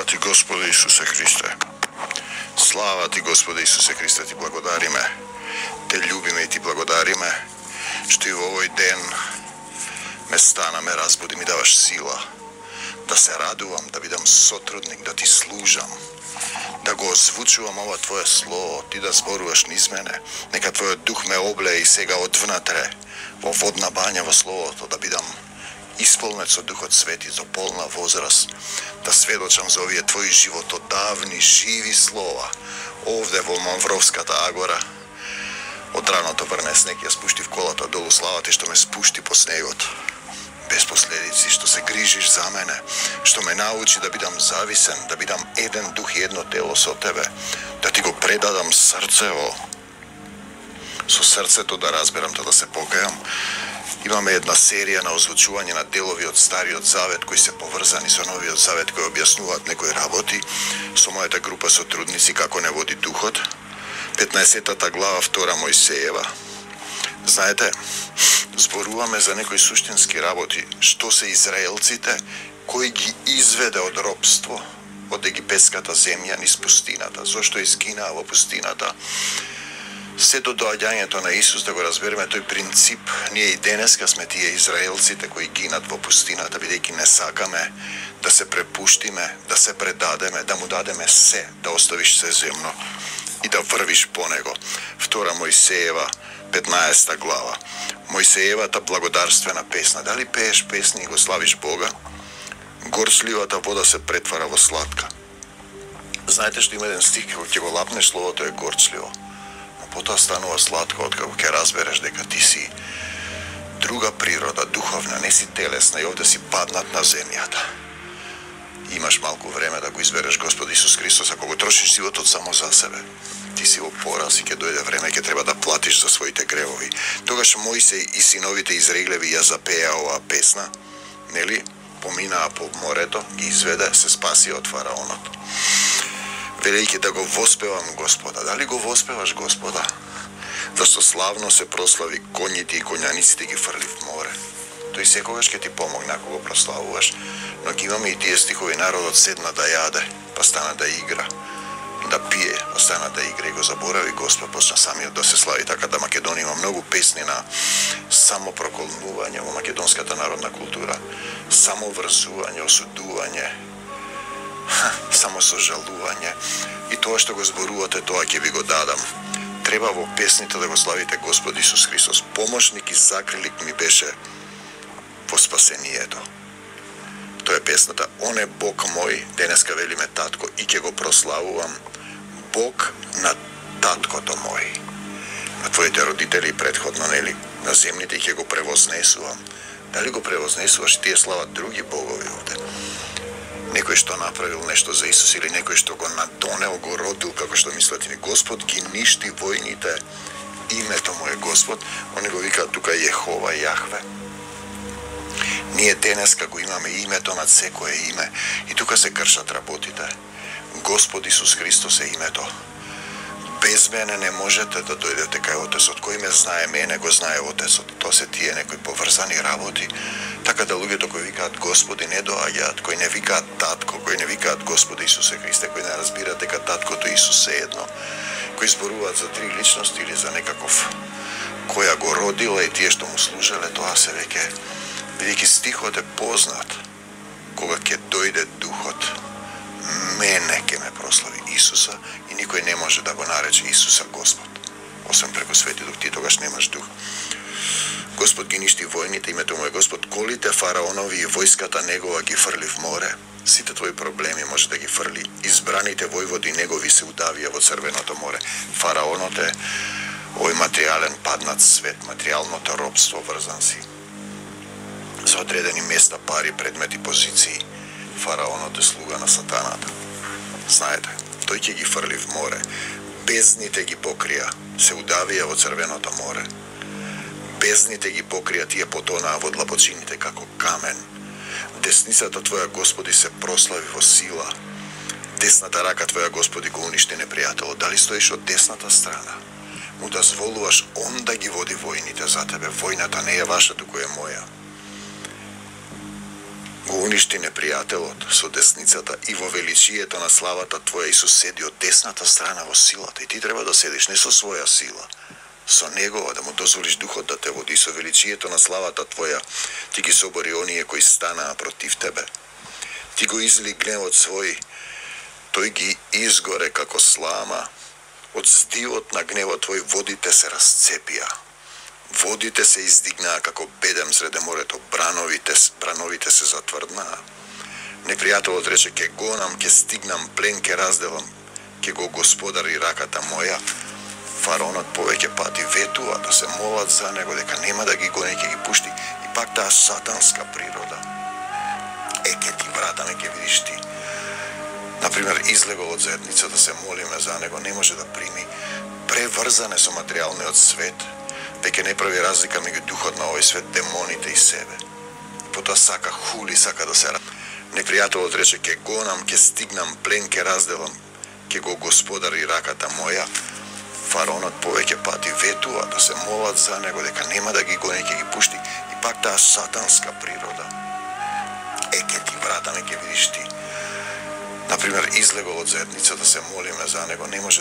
Slava ti, Gospode Isuse Hriste. Slava ti, Gospode Isuse Hriste, ti blagodari me. Te ljubim i ti blagodari me, što i u ovoj den me stana me razbudi mi davaš sila, da se raduvam, da budem sotrudnik, da ti služam, da go ozvučuvam ova tvoje slovo, ti da zboruješ niz mene, neka tvoj duh me obleje i sega odvnatre, vo vodna banja vo slovo, to da budem ispolnec od Duhot Sveti, za polna возраст, da svedočam za ovije tvoji životodavni, živi slova, ovde vo Mavrovskata agora, od rano to vrne sneg, ja spušti v kolata dolu, slava ti što me spušti po snegot, bez posledici, što se grižiš za mene, što me nauči da budem zavisen, da budem jedan duh, jedno telo so tebe, da ti go predadam srcevo, so srce to da razberam, to da se pokajam. Imаме една серија на озвучување на делови од Стариот Завет кои се поврзани со Новиот Завет, кои објаснуваат некои работи со мојата група сотрудници како не води духот. 15-та глава 2 Мојсеева. Знаете, зборуваме за некои суштински работи, што се израелците кои ги изведе од робство, од египетската земја низ пустината. Зошто изгинаа во пустината? Се до доаѓањето на Исус, да го разбереме тој принцип, ние и денеска сме тие израелците кои гинат во пустината, бидејќи не сакаме да се препуштиме, да се предадеме, да му дадеме се, да оставиш се земно и да врвиш по него. 2 Мојсеева, 15 глава. Мојсеевата благодарствена песна. Дали пееш песни и го славиш Бога? Горчливата вода се претвара во сладка. Знаете што има еден стих, кога ќе го лапнеш словото е горчливо. Потоа станува сладко, откако ќе разбереш дека ти си друга природа, духовна, не си телесна и овде си паднат на земјата. Имаш малку време да го избереш Господ Исус Христос, ако го трошиш животот само за себе. Ти си во пораз и ќе дојде време, ќе треба да платиш за своите гревови. Тогаш Мојсей и синовите Израилеви ја запеа оваа песна, нели? Поминаа по морето, ги изведе, се спаси од фараонот. Велејќи да го воспевам Господа. Дали го воспеваш Господа? Зашто славно се прослави коњите и коњаниците ги фрли в море. Тој секогаш ќе ти помогне ако го прославуваш, но ги имаме и тие стихови, народот седна да јаде, па стана да игра, да пие, па стана да игра и го заборави Господ, почна самиот да се слави, така да Македонија има многу песни на самопроколнување во македонската народна култура, самоврзување, осудување, само сожалување, и тоа што го зборувате, тоа ќе ви го дадам. Треба во песните да го славите Господ Исус Христос. Помошник и закрилик ми беше во спасението. Тоа е песната. Он е Бог мој, денеска велиме татко, и ќе го прославувам. Бог на таткото мој. На твоите родители предходно, нели, на земните, ќе го превознесувам. Дали го превознесуваш, тие слават други богови овде? Некој што направил нешто за Исус или некој што го надонел, го родил, како што мислите ни. Господ ги ништи војните, името му е Господ, они го викаат тука Јехова, Јахве. Ние денеска го имаме името над секое име и тука се кршат работите. Господ Исус Христос е името. Без мене не можете да дојдете кај Отецот. Кој ме знае мене, го знае Отецот. Тоа се тие некои поврзани работи. Така да луѓето кои викаат Господи не доаѓаат, кои не викаат татко, кои не викаат Господи Исусе Христе, кои не разбираат дека таткото Исус е едно, кои зборуваат за три личности или за некаков која го родила и тие што му служеле, тоа се веќе, бидејќи стихот е познат, кога ќе дојде Духот, мене ќе ме прослави Исуса и никој не може да го нарече Исуса Господ. Освен преку Свети Дух, ти тогаш немаш дух. Господ ги ништи војните, името му е Господ. Колите фараонови и војската негова ги фрли в море. Сите твои проблеми може да ги фрли. Избраните војводи негови се удавија во Црвеното море. Фараонот е овој материјален паднат свет, материјалното робство врзан си. За одредени места, пари, предмети, позиции. Фараонот е слуга на сатаната. Знаете, тој ќе ги фрли в море. Бездните ги покрија, се удавија во Црвеното море. Бездните ги покрија, тие потонаа во длабочините како камен. Десницата Твоја, Господи, се прослави во сила. Десната рака Твоја, Господи, го уништи непријателот. Дали стоиш од десната страна? Му дозволуваш он да ги води војните за тебе. Војната не е ваша, туку е моја. го уништи непријателот со десницата и во величието на славата Твоја Исус седи од десната страна во силата. И ти треба да седиш не со своја сила, со Негова, да му дозволиш Духот да те води. Со величието на славата Твоја ти ги собори оние кои станаа против Тебе. Ти го изли гневот свој, тој ги изгоре како слама. Од здивот на гневот Твој водите се расцепија. Водите се издигнаа како бедем среде морето, брановите се затврднаа. Непријателот рече, ке гонам, ке стигнам, плен ке разделам, ке го господари раката моја. Фараонот повеќе пати ветува да се молат за него, дека нема да ги гони, ке ги пушти. И пак таа сатанска природа. Ке ти вратаме, ке видиш ти. Например, излегол од заедница да се молиме за него, не може да прими. Преврзане со материјалниот свет, веќе не прави разлика меѓу духот на овој свет, демоните и себе. Потоа сака хули, сака да се... Непријателот рече, ке гонам, ке стигнам, плен ке разделам, ке го господари раката моја. Фараонот повеќе пати ветува да се молат за него, дека нема да ги гони, ке ги пушти. И пак таа сатанска природа. Ке ти вратаме, ке видиш ти. Например, излегол од заедница да се молиме за него, не може